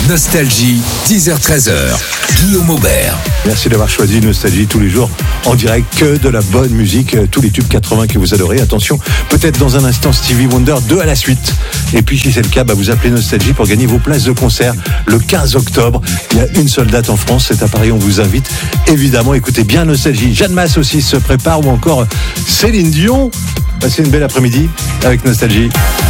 Nostalgie, 10h-13h. Guillaume Aubert. Merci d'avoir choisi Nostalgie tous les jours en direct, que de la bonne musique, tous les tubes 80 que vous adorez. Attention, peut-être dans un instant Stevie Wonder 2 à la suite. Et puis si c'est le cas, vous appelez Nostalgie pour gagner vos places de concert le 15 octobre. Il y a une seule date en France, c'est à Paris, on vous invite. Évidemment, écoutez bien Nostalgie. Jeanne Masse aussi se prépare, ou encore Céline Dion. Passez une belle après-midi avec Nostalgie.